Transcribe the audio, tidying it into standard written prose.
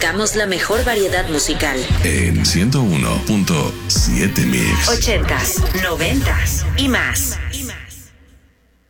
Buscamos la mejor variedad musical. En 101.7 Mix. 80s, 90s y más.